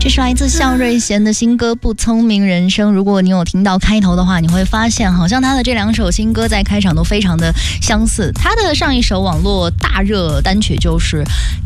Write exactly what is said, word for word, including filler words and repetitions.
这是来自萧瑞贤的新歌《不聪明人生》。如果你有听到开头的话，你会发现好像他的这两首新歌在开场都非常的相似。他的上一首网络大热单曲就是《